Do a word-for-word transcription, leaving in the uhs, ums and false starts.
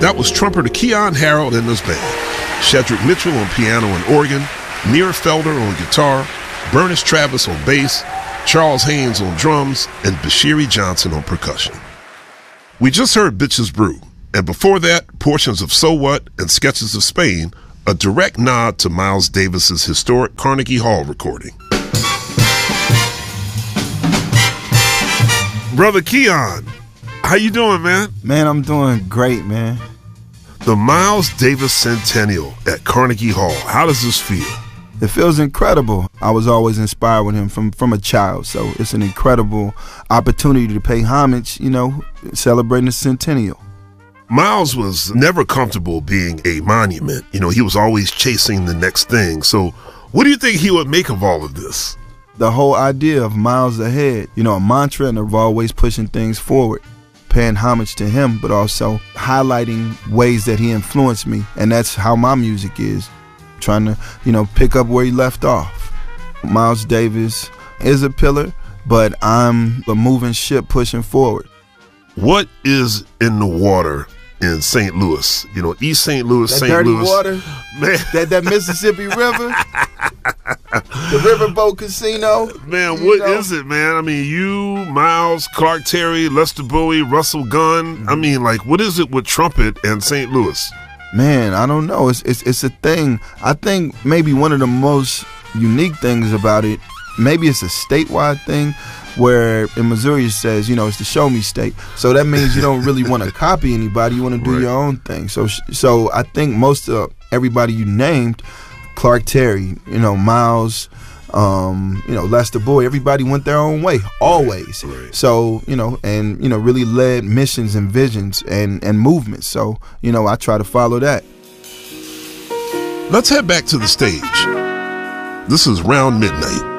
That was trumpeter Keyon Harrold and his band. Shedrick Mitchell on piano and organ, Nir Felder on guitar, Bernice Travis on bass, Charles Haynes on drums, and Bashiri Johnson on percussion. We just heard Bitches Brew, and before that, portions of So What and Sketches of Spain, a direct nod to Miles Davis's historic Carnegie Hall recording. Brother Keyon, how you doing, man? Man, I'm doing great, man. The Miles Davis Centennial at Carnegie Hall. How does this feel? It feels incredible. I was always inspired with him from, from a child, so it's an incredible opportunity to pay homage, you know, celebrating the centennial. Miles was never comfortable being a monument. You know, he was always chasing the next thing. So what do you think he would make of all of this? The whole idea of miles ahead, you know, a mantra and of always pushing things forward, paying homage to him, but also highlighting ways that he influenced me. And that's how my music is, trying to, you know, pick up where he left off. Miles Davis is a pillar, but I'm a moving ship pushing forward. What is in the water in Saint Louis? You know, East Saint Louis, that Saint dirty Louis. Water, man. That, that Mississippi River. The Riverboat Casino. Man, what know? is it, man? I mean, you, Miles, Clark Terry, Lester Bowie, Russell Gunn. Mm-hmm. I mean, like, what is it with trumpet and Saint Louis? Man, I don't know. It's, it's it's a thing. I think maybe one of the most unique things about it, maybe it's a statewide thing, where in Missouri it says, you know, it's the show me state. So that means you don't really want to copy anybody. You want to do right. your own thing. So, so I think most of everybody you named, Clark Terry, you know, Miles, um, you know, Lester Bowie, everybody went their own way, always. Right. So, you know, and, you know, really led missions and visions and, and movements. So, you know, I try to follow that. Let's head back to the stage. This is Round Midnight.